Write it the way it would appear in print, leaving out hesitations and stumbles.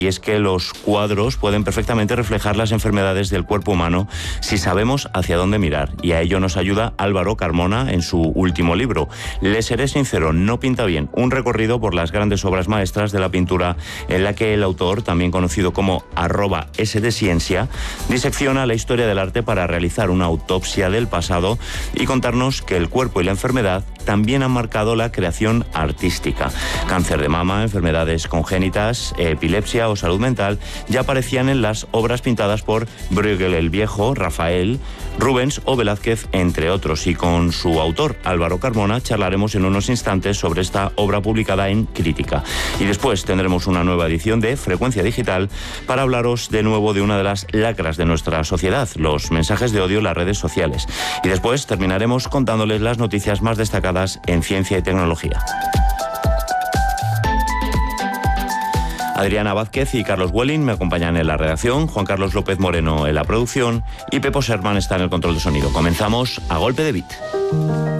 Y es que los cuadros pueden perfectamente reflejar las enfermedades del cuerpo humano si sabemos hacia dónde mirar. Y a ello nos ayuda Álvaro Carmona en su último libro. Le seré sincero, no pinta bien. Un recorrido por las grandes obras maestras de la pintura en la que el autor, también conocido como @sdciencia, disecciona la historia del arte para realizar una autopsia del pasado y contarnos que el cuerpo y la enfermedad también han marcado la creación artística. Cáncer de mama, enfermedades congénitas, epilepsia o salud mental ya aparecían en las obras pintadas por Bruegel el Viejo, Rafael, Rubens o Velázquez, entre otros. Y con su autor, Álvaro Carmona, charlaremos en unos instantes sobre esta obra publicada en Crítica. Y después tendremos una nueva edición de Frecuencia Digital para hablaros de nuevo de una de las lacras de nuestra sociedad, los mensajes de odio en las redes sociales. Y después terminaremos contándoles las noticias más destacadas en ciencia y tecnología. Adriana Vázquez y Carlos Welling me acompañan en la redacción, Juan Carlos López Moreno en la producción y Pepo Sherman está en el control de sonido. Comenzamos a golpe de beat.